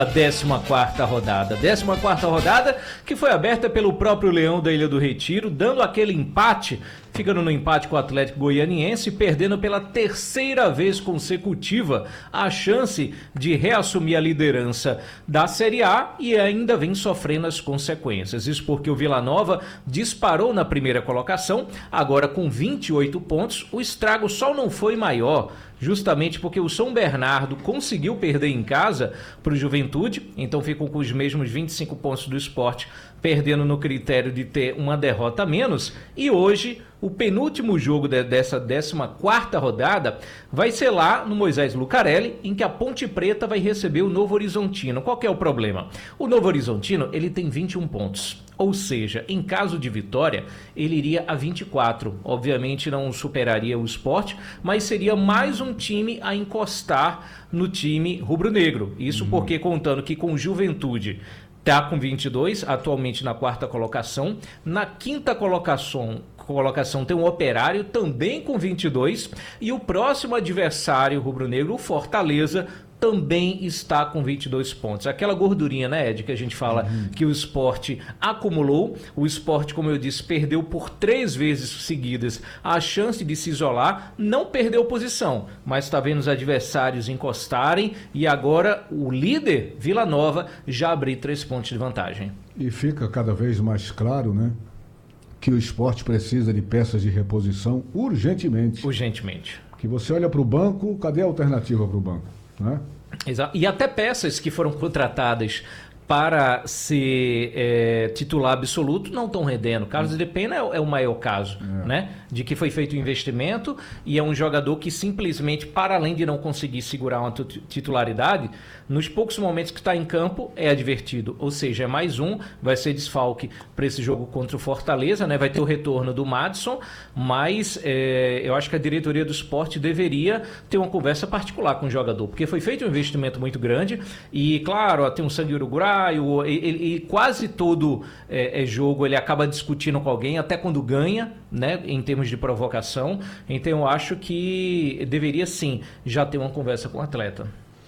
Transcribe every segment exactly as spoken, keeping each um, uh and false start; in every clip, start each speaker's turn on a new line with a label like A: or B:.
A: A décima quarta rodada. décima quarta rodada que foi aberta pelo próprio Leão da Ilha do Retiro, dando aquele empate, ficando no empate com o Atlético Goianiense, perdendo pela terceira vez consecutiva a chance de reassumir a liderança da Série A e ainda vem sofrendo as consequências. Isso porque o Vila Nova disparou na primeira colocação, agora com vinte e oito pontos. O estrago só não foi maior, justamente porque o São Bernardo conseguiu perder em casa para o Juventude, então ficam com os mesmos vinte e cinco pontos do Sport, perdendo no critério de ter uma derrota a menos. E hoje, o penúltimo jogo de, dessa décima quarta rodada vai ser lá no Moisés Lucarelli, em que a Ponte Preta vai receber o Novo Horizontino. Qual que é o problema? O Novo Horizontino, ele tem vinte e um pontos. Ou seja, em caso de vitória, ele iria a vinte e quatro. Obviamente não superaria o Sport, mas seria mais um time a encostar no time rubro-negro. Isso uhum. porque, contando que com Juventude está com vinte e dois, atualmente na quarta colocação. Na quinta colocação, colocação tem um Operário, também com vinte e dois. E o próximo adversário rubro-negro, o Fortaleza, também está com vinte e dois pontos. Aquela gordurinha, né, Ed, que a gente fala uhum. que o Sport acumulou. O Sport, como eu disse, perdeu por três vezes seguidas a chance de se isolar. Não perdeu posição, mas está vendo os adversários encostarem. E agora o líder, Vila Nova, já abriu três pontos de vantagem.
B: E fica cada vez mais claro, né, que o Sport precisa de peças de reposição urgentemente.
A: Urgentemente.
B: Que você olha para o banco, cadê a alternativa para o banco? Né?
A: Exato. E até peças que foram contratadas para ser é, titular absoluto não estão rendendo. Carlos de Pena é, é o maior caso, é. né? De que foi feito um investimento e é um jogador que simplesmente, para além de não conseguir segurar uma titularidade, nos poucos momentos que está em campo é advertido. Ou seja, é mais um, vai ser desfalque para esse jogo contra o Fortaleza, né? Vai ter o retorno do Madison, mas é, eu acho que a diretoria do Sport deveria ter uma conversa particular com o jogador, porque foi feito um investimento muito grande e, claro, ó, tem um sangue uruguaio, e, e quase todo é, é jogo ele acaba discutindo com alguém, até quando ganha, né, em termos de provocação. Então eu acho que deveria sim já ter uma conversa com o atleta.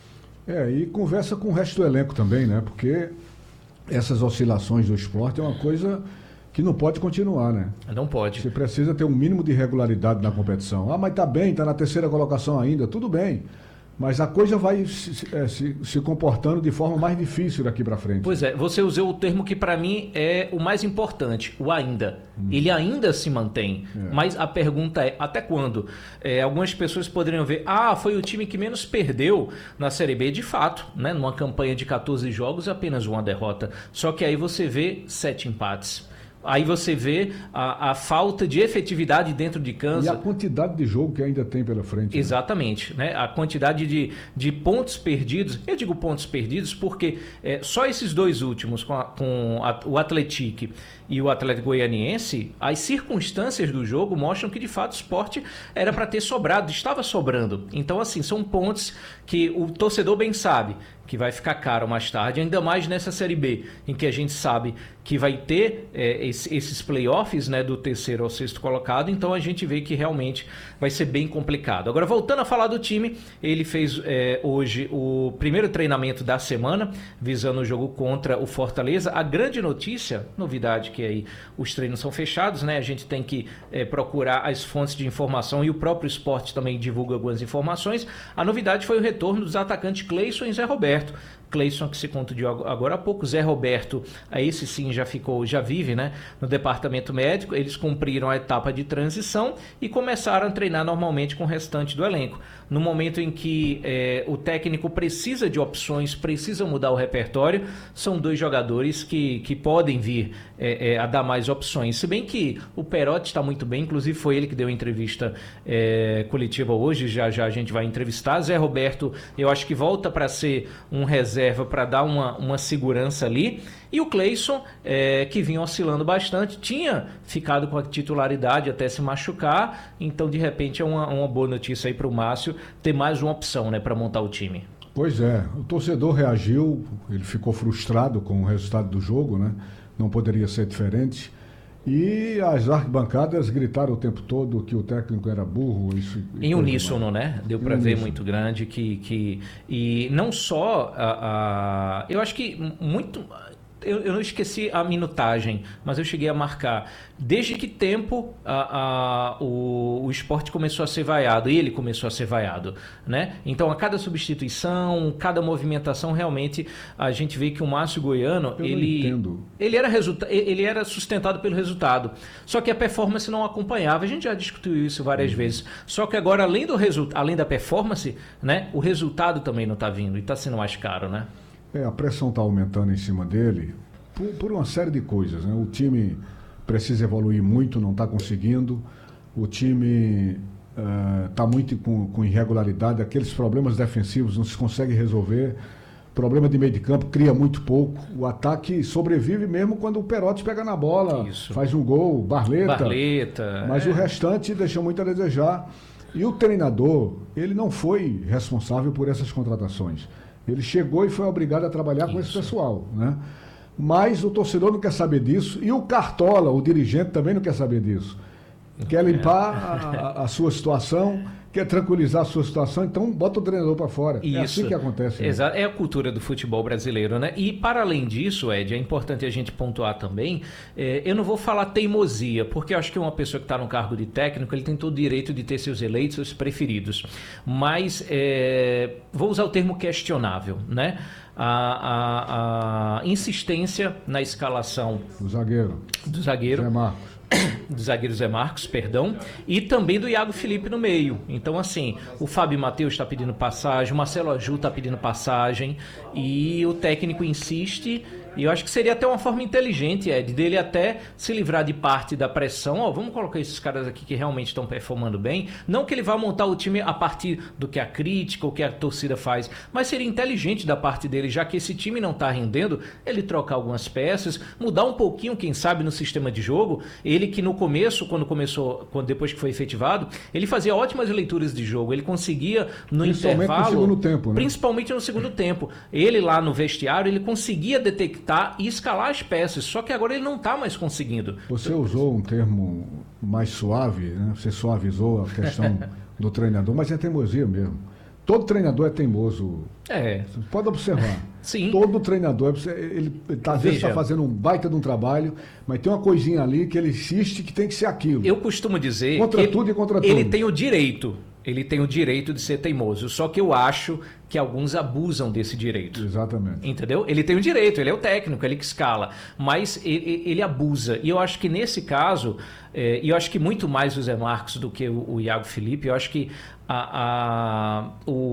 B: É, e conversa com o resto do elenco também, né? Porque essas oscilações do esporte é uma coisa que não pode continuar, né?
A: Não pode.
B: Você precisa ter um mínimo de regularidade na competição. Ah, mas tá bem, tá na terceira colocação ainda, tudo bem. Mas a coisa vai se, se, se comportando de forma mais difícil daqui para frente.
A: Pois é, você usou o termo que para mim é o mais importante, o ainda. Hum. Ele ainda se mantém, é. mas a pergunta é, até quando? É, algumas pessoas poderiam ver, ah, foi o time que menos perdeu na Série B, de fato, né? Numa campanha de catorze jogos, apenas uma derrota. Só que aí você vê sete empates. Aí você vê a, a falta de efetividade dentro de casa.
B: E a quantidade de jogo que ainda tem pela frente.
A: Exatamente. Né? Né? A quantidade de, de pontos perdidos. Eu digo pontos perdidos porque é, só esses dois últimos, com, a, com a, o Atlético e o Atlético Goianiense, as circunstâncias do jogo mostram que de fato o Sport era para ter sobrado, estava sobrando. Então, assim, são pontos que o torcedor bem sabe que vai ficar caro mais tarde, ainda mais nessa Série B, em que a gente sabe que vai ter é, esses playoffs, né, do terceiro ao sexto colocado, então a gente vê que realmente vai ser bem complicado. Agora, voltando a falar do time, ele fez é, hoje o primeiro treinamento da semana, visando o jogo contra o Fortaleza. A grande notícia, novidade que aí os treinos são fechados, né, a gente tem que é, procurar as fontes de informação e o próprio Sport também divulga algumas informações. A novidade foi o retorno dos atacantes Cleison e Zé Roberto. Cleison, que se conta de agora há pouco, Zé Roberto, a esse sim já ficou, já vive, né, no departamento médico. Eles cumpriram a etapa de transição e começaram a treinar normalmente com o restante do elenco. No momento em que é, o técnico precisa de opções, precisa mudar o repertório, são dois jogadores que, que podem vir é, é, a dar mais opções. Se bem que o Perotti está muito bem, inclusive foi ele que deu a entrevista é, coletiva hoje, já já a gente vai entrevistar. Zé Roberto, eu acho que volta para ser um reserva para dar uma, uma segurança ali. E o Cleison, é, que vinha oscilando bastante, tinha ficado com a titularidade até se machucar, então de repente é uma, uma boa notícia aí para o Márcio ter mais uma opção, né, para montar o time.
B: Pois é, o torcedor reagiu, ele ficou frustrado com o resultado do jogo, né? Não poderia ser diferente. E as arquibancadas gritaram o tempo todo que o técnico era burro. Isso,
A: em uníssono, né? Deu para ver muito grande que, que... E não só... A, a, eu acho que muito... Eu, eu não esqueci a minutagem, mas eu cheguei a marcar. Desde que tempo a, a, o, o esporte começou a ser vaiado? Ele começou a ser vaiado, né? Então, a cada substituição, cada movimentação, realmente, a gente vê que o Márcio Goiano,
B: eu
A: ele, ele, era resulta, ele era sustentado pelo resultado. Só que a performance não acompanhava. A gente já discutiu isso várias uhum. vezes. Só que agora, além, do resu, além da performance, né, o resultado também não está vindo e está sendo mais caro, né?
B: É, a pressão está aumentando em cima dele por, por uma série de coisas, né? O time precisa evoluir muito, não está conseguindo. O time está uh, muito com, com irregularidade. Aqueles problemas defensivos não se consegue resolver. Problema de meio de campo, cria muito pouco. O ataque sobrevive mesmo quando o Perotti pega na bola, Isso. faz um gol, Barleta.
A: Barleta
B: mas é. o restante deixou muito a desejar. E o treinador, ele não foi responsável por essas contratações. Ele chegou e foi obrigado a trabalhar Isso. com esse pessoal, né? Mas o torcedor não quer saber disso e o Cartola, o dirigente, também não quer saber disso. Quer limpar é. a, a sua situação, quer tranquilizar a sua situação, então bota o treinador para fora. Isso. É assim que acontece.
A: Exato. Né? É a cultura do futebol brasileiro, né? E para além disso, Ed, é importante a gente pontuar também, é, eu não vou falar teimosia, porque eu acho que uma pessoa que está no cargo de técnico, ele tem todo o direito de ter seus eleitos, seus preferidos. Mas é, vou usar o termo questionável, né? A, a, a insistência na escalação
B: do zagueiro.
A: Do zagueiro.
B: Zé Marcos.
A: Do zagueiro Zé Marcos, perdão, e também do Iago Felipe no meio. Então, assim, o Fábio Matheus está pedindo passagem, o Marcelo Aju está pedindo passagem, e o técnico insiste, e eu acho que seria até uma forma inteligente, Ed, dele até se livrar de parte da pressão. Ó, vamos colocar esses caras aqui que realmente estão performando bem. Não que ele vá montar o time a partir do que a crítica ou que a torcida faz, mas seria inteligente da parte dele, já que esse time não está rendendo, ele trocar algumas peças, mudar um pouquinho, quem sabe, no sistema de jogo. Ele que no começo, quando começou, quando depois que foi efetivado, ele fazia ótimas leituras de jogo, ele conseguia no
B: principalmente
A: intervalo,
B: no segundo tempo, né?
A: Principalmente no segundo tempo. Ele lá no vestiário, ele conseguia detectar e escalar as peças, só que agora ele não está mais conseguindo.
B: Você usou um termo mais suave, né? Você suavizou a questão do treinador, mas é teimosia mesmo. Todo treinador é teimoso.
A: É.
B: Você pode observar.
A: Sim.
B: Todo treinador, ele, ele tá, às vezes está fazendo um baita de um trabalho, mas tem uma coisinha ali que ele insiste que tem que ser aquilo.
A: Eu costumo dizer
B: contra
A: que
B: tudo
A: ele,
B: e contra tudo.
A: Ele tem o direito. Ele tem o direito de ser teimoso, só que eu acho que alguns abusam desse direito.
B: Exatamente.
A: Entendeu? Ele tem o direito, ele é o técnico, ele que escala, mas ele, ele abusa. E eu acho que nesse caso, é, e eu acho que muito mais o Zé Marcos do que o, o Iago Felipe, eu acho que a, a,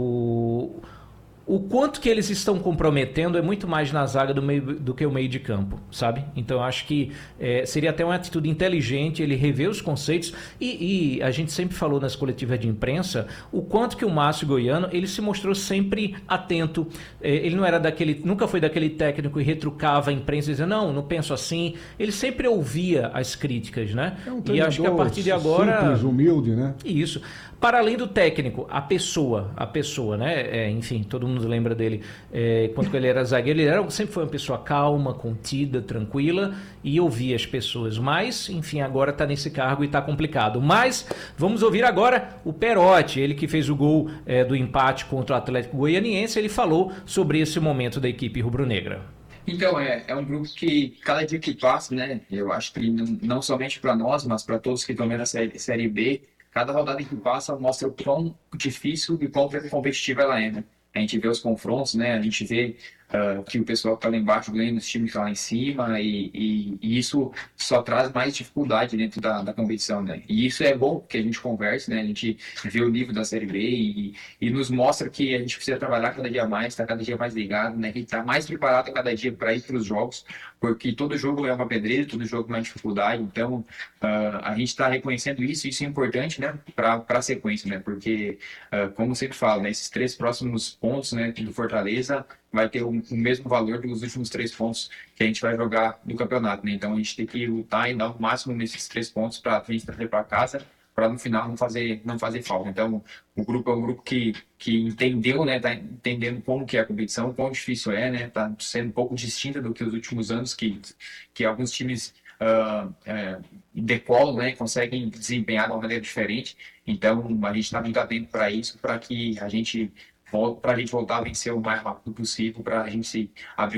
A: o... O quanto que eles estão comprometendo é muito mais na zaga do, meio, do que o meio de campo, sabe? Então eu acho que é, seria até uma atitude inteligente ele rever os conceitos e, e a gente sempre falou nas coletivas de imprensa o quanto que o Márcio Goiano ele se mostrou sempre atento. É, ele não era daquele, nunca foi daquele técnico que retrucava a imprensa dizendo não, não penso assim. Ele sempre ouvia as críticas, né?
B: É um
A: e acho que a partir de agora
B: simples, humilde, né?
A: Isso. Para além do técnico, a pessoa, a pessoa, né? É, enfim, todo mundo lembra dele. É, quando ele era zagueiro, ele era, sempre foi uma pessoa calma, contida, tranquila e ouvia as pessoas. Mas, enfim, agora está nesse cargo e está complicado. Mas vamos ouvir agora o Perotti, ele que fez o gol é, do empate contra o Atlético Goianiense. Ele falou sobre esse momento da equipe rubro-negra.
C: Então, é, é um grupo que, cada dia que passa, né? Eu acho que não, não somente para nós, mas para todos que estão vendo a série, série B, cada rodada que passa mostra o quão difícil e quão competitiva ela é, né? A gente vê os confrontos, né? A gente vê uh, que o pessoal que está lá embaixo ganha os times que estão lá em cima e, e, e isso só traz mais dificuldade dentro da, da competição, né? E isso é bom que a gente converse, né? A gente vê o nível da Série B e, e nos mostra que a gente precisa trabalhar cada dia mais, estar tá cada dia mais ligado, né? A gente está mais preparado a cada dia para ir para os jogos, porque todo jogo é uma pedreira, todo jogo é uma dificuldade, então uh, a gente está reconhecendo isso, e isso é importante, né? Para a sequência, né? Porque, uh, como sempre falo, né? Esses três próximos pontos, né? Do Fortaleza vai ter o, o mesmo valor dos últimos três pontos que a gente vai jogar no campeonato, né? Então a gente tem que lutar e dar o máximo nesses três pontos para a gente trazer para casa, para no final não fazer, não fazer falta. Então o grupo é um grupo que, que entendeu, né? Tá entendendo como que é a competição, quão difícil é, né? Tá sendo um pouco distinta do que os últimos anos, que, que alguns times uh, é, decolam, né, conseguem desempenhar de uma maneira diferente. Então, a gente está muito atento para isso, para que a gente volte, para a gente voltar a vencer o mais rápido possível, para a gente abrir